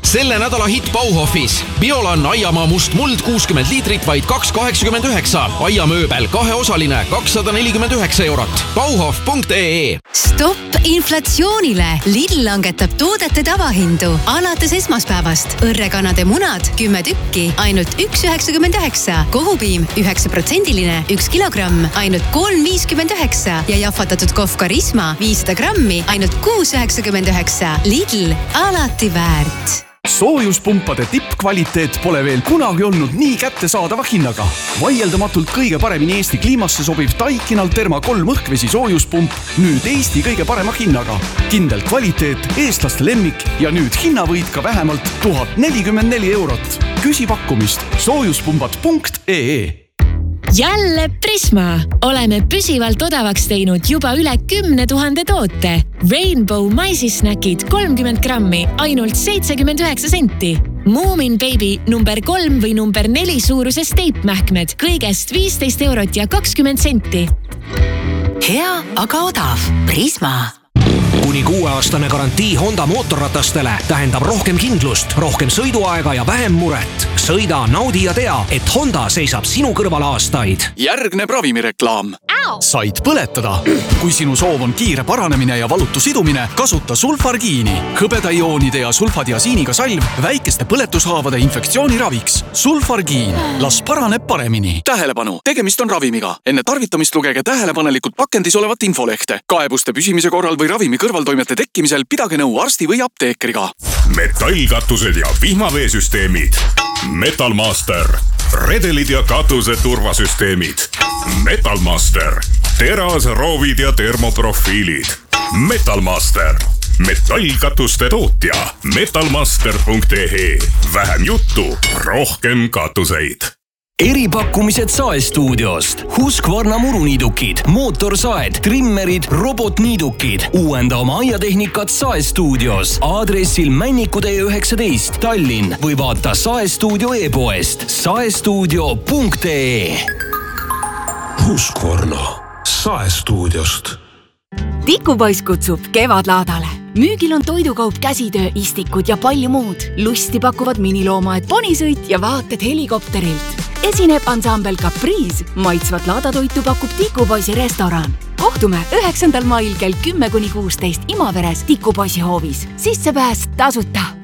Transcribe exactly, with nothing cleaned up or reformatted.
Selle nädala hitt Bauhofis. Biolan aiamaa must muld kuuskümmend liitrit vaid kaks kaheksakümmend üheksa. Aiamööbel kaheosaline kakssada nelikümmend üheksa eurot. Bauhof punkt ee. Stopp inflatsioonile. Lidl langetab toodete tavahindu. Alates esmaspäevast. Õrrekanade munad kümme tükki, ainult üks üheksakümmend üheksa. Kohupiim üheksa protsendiline, üks kilogramm, ainult kolm viiskümmend üheksa. Ja jahvatatud kohv Karisma viissada grammi, ainult kuus üheksakümmend üheksa. Lidl, alati väärt. Soojuspumpade tippkvaliteet pole veel kunagi olnud nii kättesaadava hinnaga. Vaieldamatult kõige paremini Eesti kliimasse sobib Taikinal Terma kolm õhkvesi soojuspump nüüd Eesti kõige parema hinnaga. Kindel kvaliteet, eestlaste lemmik ja nüüd hinnavõit ka vähemalt tuhat nelikümmend neli eurot. Küsi pakkumist soojuspumbad punkt ee. Jälle Prisma! Oleme püsivalt odavaks teinud juba üle kümne tuhande toote. Rainbow maisisnäkid kolmkümmend grammi, ainult seitsekümmend üheksa senti. Moomin Baby number kolm või number neli suuruses teipmähkmed kõigest viisteist eurot ja kakskümmend senti. Hea, aga odav. Prisma! Kuni kuueaastane garantii Honda mootorratastele tähendab rohkem kindlust, rohkem sõiduaega ja vähem muret. Sõida, naudi ja tea, et Honda seisab sinu kõrval aastaid. Järgneb ravimireklaam. Said põletada. Kui sinu soov on kiire paranemine ja valutu sidumine, kasuta sulfargiini. Hõbedaioonide ja sulfadiasiiniga salv väikeste põletushaavade infektsiooni raviks. Sulfargiin. Las paraneb paremini. Tähelepanu. Tegemist on ravimiga. Enne tarvitamist lugege tähelepanelikult pakendis olevat infolehte. Kaebuste püsimise korral või ravimi kõrvaltoimete tekkimisel pidage nõu arsti või apteekriga. Metallkatused ja vihmaveesüsteemid. Metalmaster. Redelid ja katuse turvasüsteemid. Metalmaster. Teras, roovid ja termoprofiilid. Metalmaster. Metallkatuste tootja. Metalmaster punkt ee. Vähem juttu, rohkem katuseid. Eripakkumised Saestuudiost. Husqvarna muruniidukid, mootorsaed, trimmerid, robotniidukid. Uuenda oma aiatehnikat Saestuudios. Aadressil Männikutee üheksateist Tallinn või vaata Saestuudio e-poest saestuudio punkt ee. Husqvarna Saestuudiost. Tikupoiss kutsub kevadlaadale. Müügil on toidukaup, käsitöö, istikud ja palju muud. Lusti pakuvad miniloomaed, ponisõit ja vaated helikopterilt. Esineb ansambel Caprice. Maitsvat laadatoitu pakub Tikupoisi restoran. Kohtume üheksandal mail kell kümme kuni kuusteist Imaveres Tikupoisi hoovis. Sissepääs tasuta.